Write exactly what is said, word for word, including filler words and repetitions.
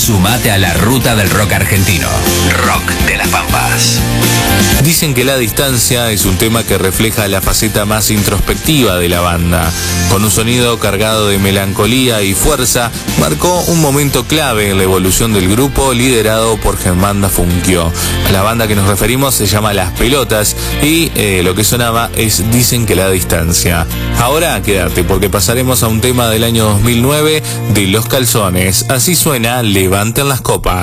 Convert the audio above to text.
Sumate a la ruta del rock argentino. Rock de las Pampas. Dicen que La Distancia es un tema que refleja la faceta más introspectiva de la banda. Con un sonido cargado de melancolía y fuerza, marcó un momento clave en la evolución del grupo liderado por Germán Dafunquio. La banda que nos referimos se llama Las Pelotas y eh, lo que sonaba es Dicen que La Distancia. Ahora quédate porque pasaremos a un tema del año dos mil nueve de Los Calzones. Así suena Levanten las Copas.